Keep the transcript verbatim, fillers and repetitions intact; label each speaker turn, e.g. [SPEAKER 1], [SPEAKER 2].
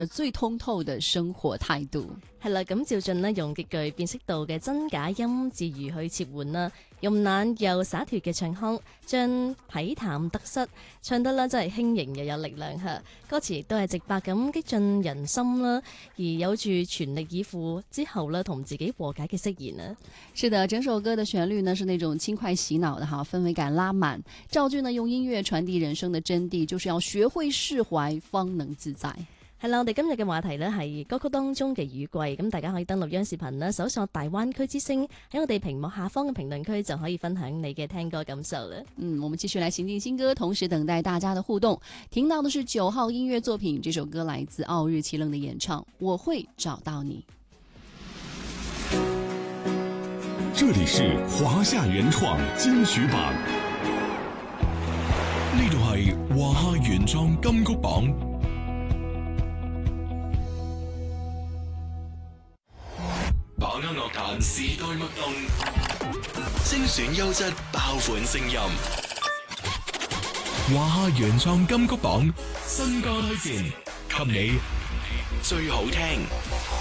[SPEAKER 1] 最通透的生活態度。
[SPEAKER 2] 係啦，咁趙俊呢用極具辨識度嘅真假音自如去切換啦，慵懶又灑脱嘅唱腔，將痞淡得失唱得啦真係輕盈又有力量嚇。歌詞亦都係直白咁擊進人心啦，而有住全力以赴之後呢同自己和解嘅釋言啊。
[SPEAKER 1] 是的，整首歌的旋律呢是那種輕快洗腦的哈，氛圍感拉滿。趙俊呢用音樂傳遞人生的真諦，就是要學會釋懷，方能自在。
[SPEAKER 2] 係啦，我哋今日嘅話題呢係歌曲當中嘅雨季，咁大家可以登錄央視頻啦，搜索大灣區之聲，喺我哋屏幕下方嘅評論區就可以分享你嘅聽歌感受啦。
[SPEAKER 1] 嗯，我們繼續來行進新歌，同時等待大家的互動。聽到的是九號音樂作品，這首歌來自奧日奇楞的演唱，我會找到你。
[SPEAKER 3] 這裡是華夏原創金曲榜，呢度係華夏原創金曲榜。把握樂壇時代脈動，精選優質爆款聲音。華夏原創金曲榜新歌推薦，給你最好聽。